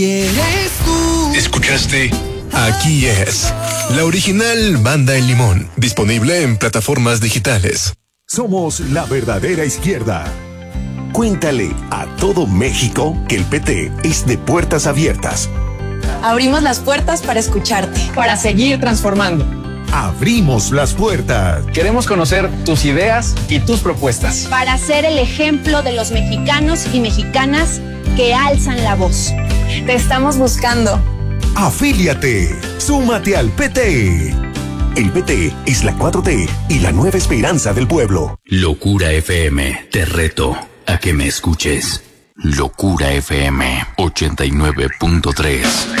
¿Eres tú? ¿Escuchaste? Aquí es la original Banda El Limón, disponible en plataformas digitales. Somos la verdadera izquierda. Cuéntale a todo México que el PT es de puertas abiertas. Abrimos las puertas para escucharte, para seguir transformando. Abrimos las puertas. Queremos conocer tus ideas y tus propuestas. Para ser el ejemplo de los mexicanos y mexicanas que alzan la voz. Te estamos buscando. Afíliate. Súmate al PT. El PT es la 4T y la nueva esperanza del pueblo. Locura FM, te reto a que me escuches. Locura FM 89.3.